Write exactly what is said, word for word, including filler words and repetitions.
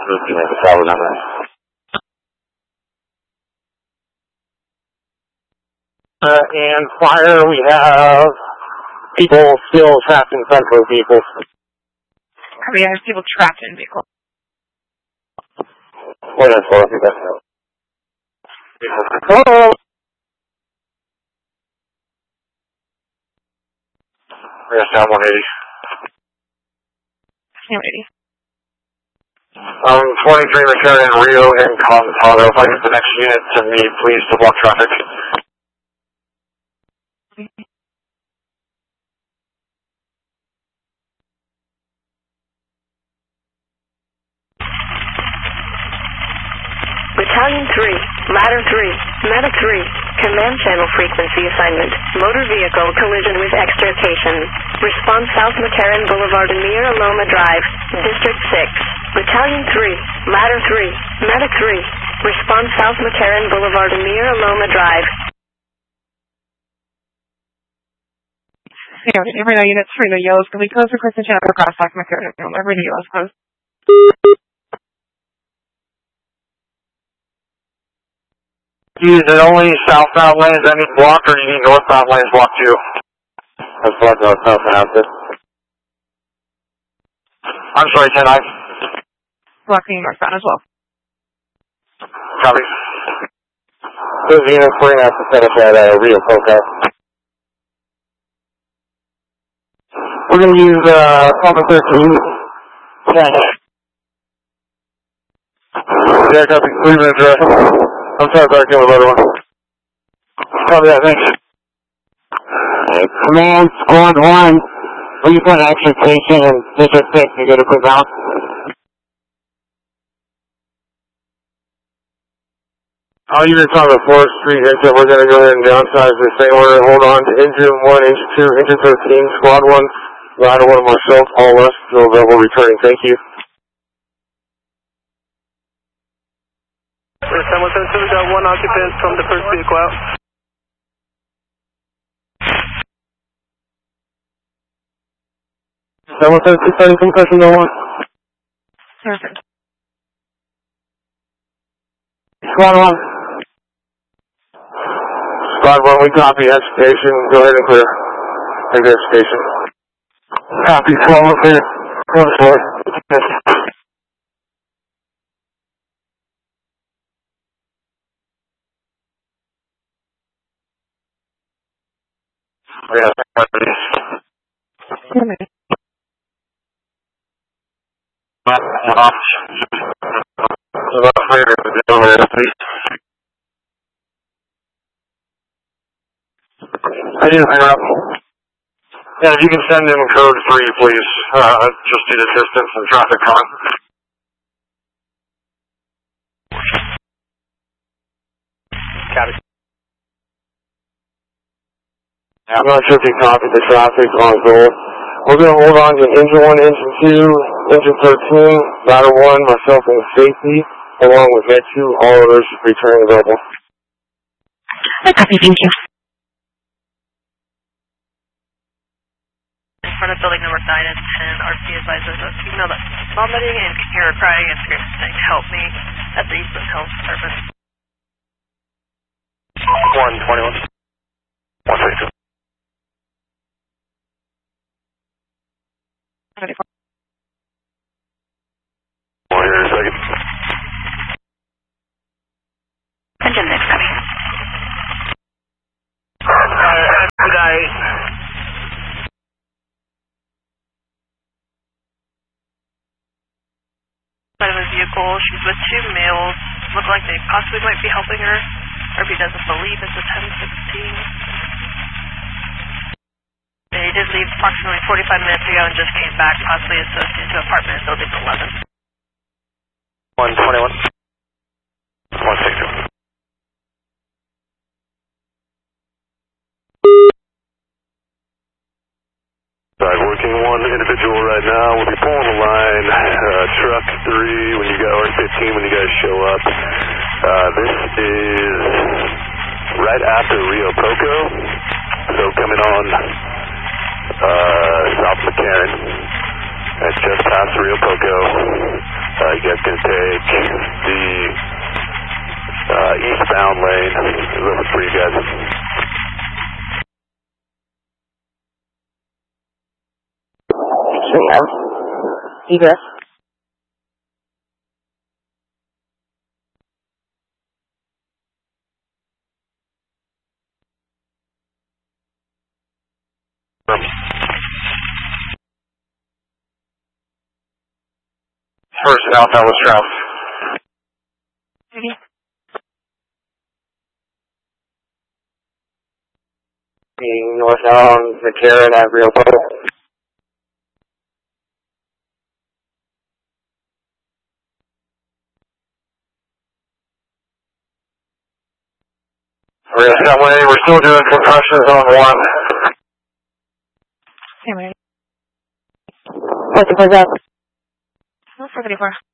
to make a solid on that. Uh, and fire, we have people still trapped in central vehicles. We have people trapped in vehicles. What is for? Hello. Yes, down one eighty. one eighty. Um, twenty-three McCarran, Rio, and Contado. If I get the next unit to me, please, to block traffic. Battalion three, Ladder three, Medic three, Command Channel Frequency Assignment, Motor Vehicle Collision with Extrication. Response South McCarran Boulevard, Amir Aloma Drive, District six. Battalion three, Ladder three, Medic three, Response South McCarran Boulevard, Amir Aloma Drive. Every now units for the yellows, can we close request the channel across South McCarran? Every new yellows closed. Is it only southbound lanes that need blocked, or do you need northbound lanes blocked too? That's blocked northbound, that's it. I'm sorry, ten nine. Blocking northbound as well. Copy. Those units we're going to have to set up at uh, Rio Poco. We're going to use uh, Alpha thirteen. ten. Yeah, copy. Three minutes rest. I'm sorry, back in with another one. Copy that, thanks. Uh, command, Squad one, will you put an extrication in District six to get a quick bounce? All units on the fourth Street exit, we're going to go ahead and downsize the same order. Hold on to engine one, engine two, engine thirteen, Squad one, Ladder one, myself, all us, still available returning. Thank you. seven one seven two, we got one occupant from the first vehicle out. seven one seven two, starting from question number one. Perfect. Squad one. Squad one, we copy extrication. Go ahead and clear. Take the extrication. Copy, Squad one, clear. Close door. Yeah, Come in. off. About clear the door, please. I didn't hang up. Yeah, if you can send in code three, please. Uh, just due to distance and traffic con. Copy. I'm not sure if you copied the traffic on gold. We're going to hold on to engine one, engine two, engine thirteen, ladder one, myself and safety, along with med two, all others returning available. I copy, thank you. In front of building number nine and ten, R P advises us female that's vomiting and can hear her crying and screaming saying, "Help me," at the Eastland Health Department. one twenty-one. one twenty-two. One here in a second. Engine next coming. Uh, expedite. Out of a vehicle, she's with two males. Look like they possibly might be helping her. R P doesn't believe it's a ten sixteen. They did leave approximately forty-five minutes ago and just came back, possibly associated to apartment in building eleven. one twenty-one. one sixty-two. Right, working one individual right now. We'll be pulling the line. Uh, truck three, when you guys, or fifteen, when you guys show up. Uh, this is right after Rio Poco. So coming on uh, South McCarran. And just past Rio Poco. Uh, you guys can take the uh, eastbound lane. Looking for you guys. Sure. Egress. First and Alpha Alpha Strauss. Mm-hmm. Northbound McCarran at Rio Polo. We're in some way, we're still doing compressions on one. Hey, man. What's the up? four thirty-four.